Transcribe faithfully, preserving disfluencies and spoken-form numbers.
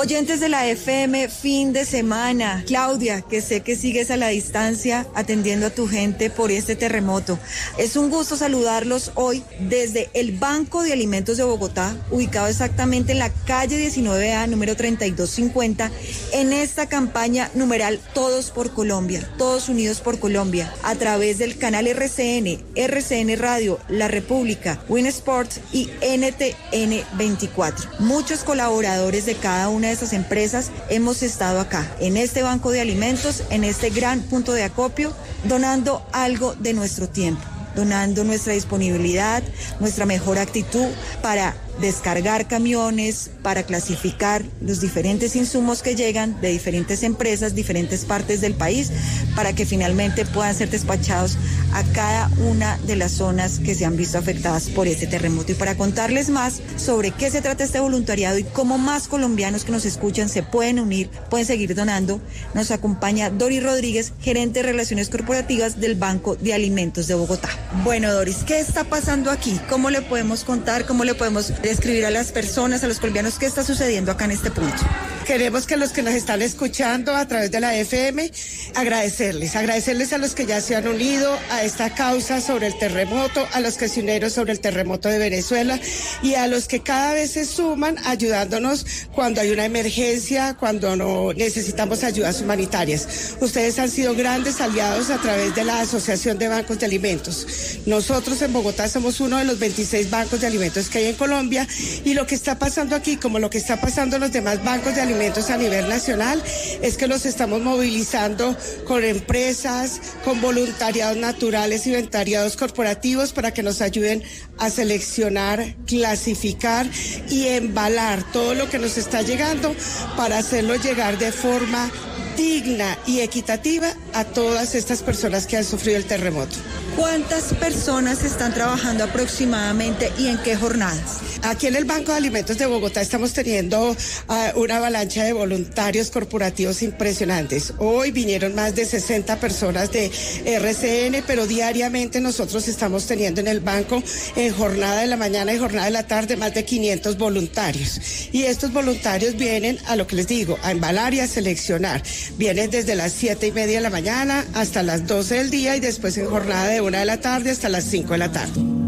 Oyentes de la F M, fin de semana. Claudia, que sé que sigues a la distancia atendiendo a tu gente por este terremoto. Es un gusto saludarlos hoy desde el Banco de Alimentos de Bogotá, ubicado exactamente en la calle diecinueve A, número treinta y dos cincuenta, en esta campaña numeral Todos por Colombia, Todos Unidos por Colombia, a través del canal R C N, R C N Radio, La República, Win Sports y N T N veinticuatro. Muchos colaboradores de cada una de estas empresas hemos estado acá, en este banco de alimentos, en este gran punto de acopio, donando algo de nuestro tiempo, donando nuestra disponibilidad, nuestra mejor actitud para descargar camiones, para clasificar los diferentes insumos que llegan de diferentes empresas, diferentes partes del país, para que finalmente puedan ser despachados a cada una de las zonas que se han visto afectadas por este terremoto. Y para contarles más sobre qué se trata este voluntariado y cómo más colombianos que nos escuchan se pueden unir, pueden seguir donando, nos acompaña Doris Rodríguez, gerente de Relaciones Corporativas del Banco de Alimentos de Bogotá. Bueno, Doris, ¿qué está pasando aquí? ¿Cómo le podemos contar? ¿Cómo le podemos describir a las personas, a los colombianos, qué está sucediendo acá en este punto? Queremos que los que nos están escuchando a través de la F M, agradecerles, agradecerles a los que ya se han unido a esta causa sobre el terremoto, a los que se unieron sobre el terremoto de Venezuela y a los que cada vez se suman ayudándonos cuando hay una emergencia, cuando no necesitamos ayudas humanitarias. Ustedes han sido grandes aliados a través de la Asociación de Bancos de Alimentos. Nosotros en Bogotá somos uno de los veintiséis bancos de alimentos que hay en Colombia y lo que está pasando aquí, como lo que está pasando en los demás bancos de alimentos, a nivel nacional, es que los estamos movilizando con empresas, con voluntariados naturales y voluntariados corporativos para que nos ayuden a seleccionar, clasificar y embalar todo lo que nos está llegando para hacerlo llegar de forma digna y equitativa a todas estas personas que han sufrido el terremoto. ¿Cuántas personas están trabajando aproximadamente y en qué jornadas? Aquí en el Banco de Alimentos de Bogotá estamos teniendo uh, una avalancha de voluntarios corporativos impresionantes. Hoy vinieron más de sesenta personas de R C N, pero diariamente nosotros estamos teniendo en el banco en jornada de la mañana y jornada de la tarde más de quinientos voluntarios. Y estos voluntarios vienen a lo que les digo, a embalar y a seleccionar. Vienen desde las siete y media de la mañana hasta las doce del día y después en jornada de una de la tarde hasta las cinco de la tarde.